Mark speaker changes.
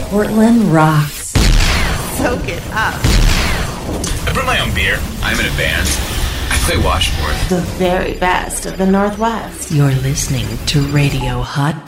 Speaker 1: Portland rocks.
Speaker 2: Soak it up.
Speaker 3: I brought my own beer. I'm in a band. I play washboard.
Speaker 1: The very best of the Northwest.
Speaker 4: You're listening to Radio Hot